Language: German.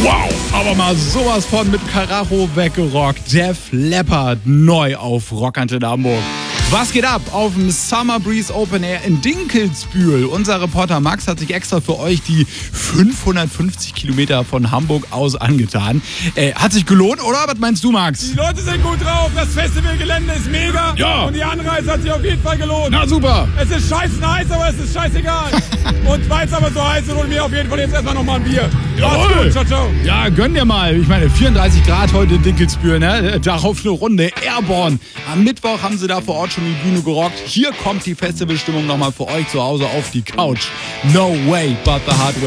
Wow, aber mal sowas von mit Karacho weggerockt. Def Leppard neu auf Rockantenne Hamburg. Was geht ab auf dem Summer Breeze Open Air in Dinkelsbühl? Unser Reporter Max hat sich extra für euch die 550 Kilometer von Hamburg aus angetan. Hat sich gelohnt, oder? Was meinst du, Max? Die Leute sind gut drauf, das Festivalgelände ist mega. Ja. Und die Anreise hat sich auf jeden Fall gelohnt. Na super. Es ist scheiße heiß, aber es ist scheißegal. Und weil es aber so heiß ist, holen wir auf jeden Fall jetzt erstmal nochmal ein Bier. Jawohl. Macht's gut, ciao, ciao. Ja, gönn dir mal. Ich meine, 34 Grad heute in Dinkelsbühl, ne? Darauf eine Runde Airborne. Am Mittwoch haben sie da vor Ort schon die Bühne gerockt. Hier kommt die Festivalstimmung nochmal für euch zu Hause auf die Couch. No way but the hard way.